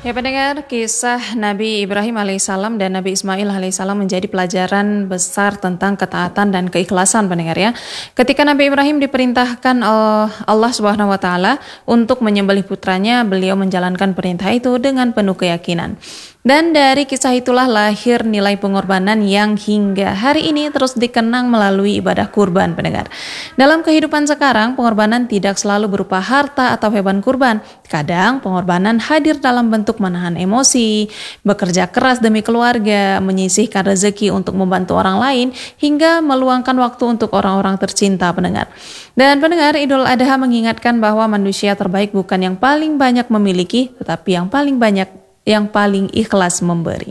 Ya pendengar, kisah Nabi Ibrahim alaihissalam dan Nabi Ismail alaihissalam menjadi pelajaran besar tentang ketaatan dan keikhlasan pendengar ya. Ketika Nabi Ibrahim diperintahkan Allah Subhanahu wa taala untuk menyembelih putranya, beliau menjalankan perintah itu dengan penuh keyakinan. Dan dari kisah itulah lahir nilai pengorbanan yang hingga hari ini terus dikenang melalui ibadah kurban pendengar. Dalam kehidupan sekarang, pengorbanan tidak selalu berupa harta atau hewan kurban. Kadang pengorbanan hadir dalam bentuk menahan emosi, bekerja keras demi keluarga, menyisihkan rezeki untuk membantu orang lain, hingga meluangkan waktu untuk orang-orang tercinta pendengar. Dan pendengar, Idul Adha mengingatkan bahwa manusia terbaik bukan yang paling banyak memiliki, tetapi yang paling ikhlas memberi.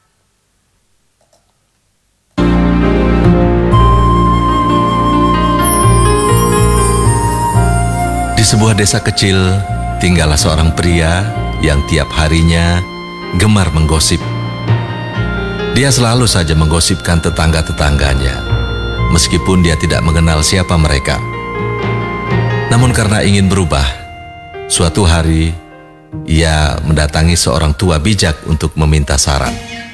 Di sebuah desa kecil, tinggallah seorang pria yang tiap harinya gemar menggosip. Dia selalu saja menggosipkan tetangga-tetangganya, meskipun dia tidak mengenal siapa mereka. Namun karena ingin berubah, suatu hari ia mendatangi seorang tua bijak untuk meminta saran.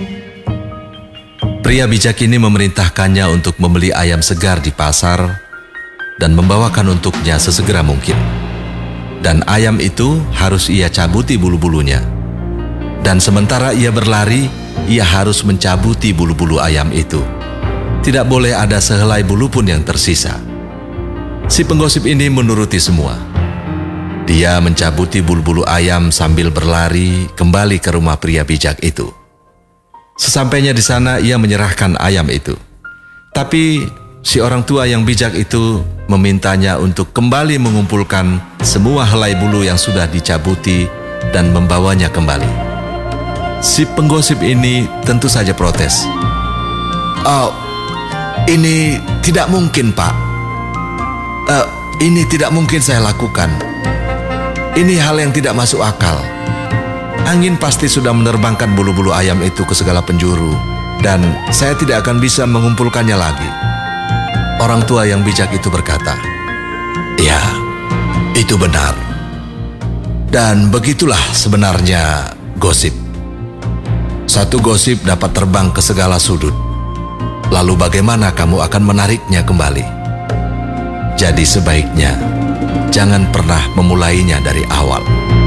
Pria bijak ini memerintahkannya untuk membeli ayam segar di pasar dan membawakan untuknya sesegera mungkin. Dan ayam itu harus ia cabuti bulu-bulunya. Dan sementara ia berlari, ia harus mencabuti bulu-bulu ayam itu. Tidak boleh ada sehelai bulu pun yang tersisa. Si penggosip ini menuruti semua. Dia mencabuti bulu-bulu ayam sambil berlari kembali ke rumah pria bijak itu. Sesampainya di sana, ia menyerahkan ayam itu. Tapi si orang tua yang bijak itu memintanya untuk kembali mengumpulkan semua helai bulu yang sudah dicabuti dan membawanya kembali. Si penggosip ini tentu saja protes. "Oh, ini tidak mungkin, Pak. Ini tidak mungkin saya lakukan. Ini hal yang tidak masuk akal. Angin pasti sudah menerbangkan bulu-bulu ayam itu ke segala penjuru, dan saya tidak akan bisa mengumpulkannya lagi." Orang tua yang bijak itu berkata, "Ya, itu benar. Dan begitulah sebenarnya gosip. Satu gosip dapat terbang ke segala sudut. Lalu bagaimana kamu akan menariknya kembali? Jadi sebaiknya jangan pernah memulainya dari awal."